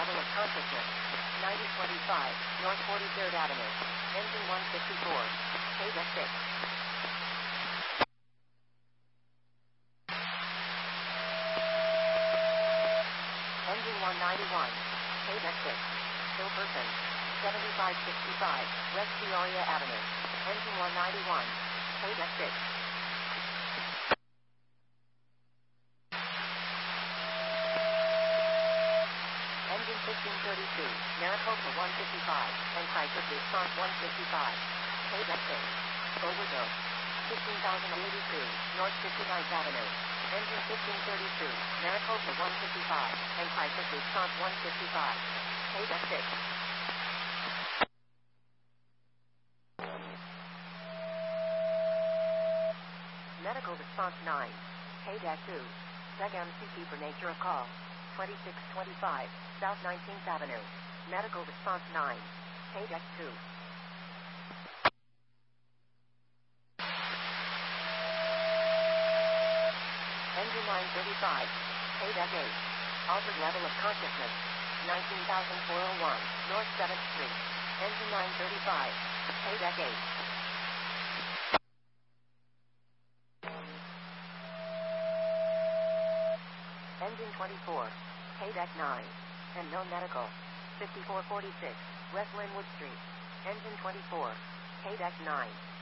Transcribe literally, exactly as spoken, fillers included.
level of consciousness. ninety twenty-five, North forty-third Avenue. Engine one fifty-four. K deck six. Engine one ninety-one. K deck six. Hill person. seventy-five sixty-five, West Peoria Avenue. Engine one ninety-one. K deck six. Engine fifteen thirty-two, Maricopa one fifty-five, and crisis response one fifty-five. K deck six. Overdose. fifteen thousand eighty-two, North fifty-ninth Avenue. Engine fifteen thirty-two, Maricopa one fifty-five, and crisis response one fifty-five. K deck six. Medical response nine. K deck two. Deck M C P for nature of call. twenty-six twenty-five, South nineteenth Avenue. Medical response nine. K deck two. Engine line thirty-five. K deck eight. Altered level of consciousness. nineteen thousand four oh one, North seventh Street. Engine line thirty-five. K deck eight. Engine twenty-four. K deck nine. And no medical. fifty-four forty-six, West Linwood Street. Engine twenty-four. K deck nine.